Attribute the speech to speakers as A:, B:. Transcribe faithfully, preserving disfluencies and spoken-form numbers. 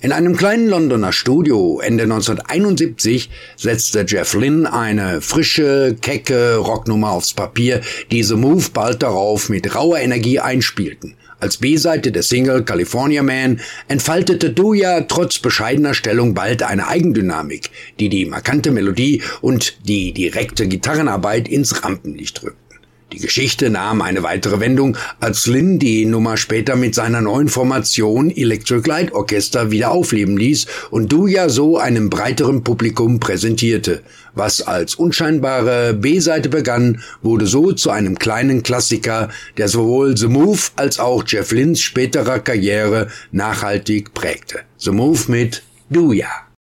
A: In einem kleinen Londoner Studio Ende neunzehnhunderteinundsiebzig setzte Jeff Lynne eine frische, kecke Rocknummer aufs Papier, die The Move bald darauf mit rauer Energie einspielten. Als B-Seite der Single California Man entfaltete Dooya trotz bescheidener Stellung bald eine Eigendynamik, die die markante Melodie und die direkte Gitarrenarbeit ins Rampenlicht rückten. Die Geschichte nahm eine weitere Wendung, als Lynne die Nummer später mit seiner neuen Formation Electric Light Orchestra wieder aufleben ließ und Dooya so einem breiteren Publikum präsentierte. Was als unscheinbare B-Seite begann, wurde so zu einem kleinen Klassiker, der sowohl The Move als auch Jeff Lynnes späterer Karriere nachhaltig prägte. The Move mit Dooya.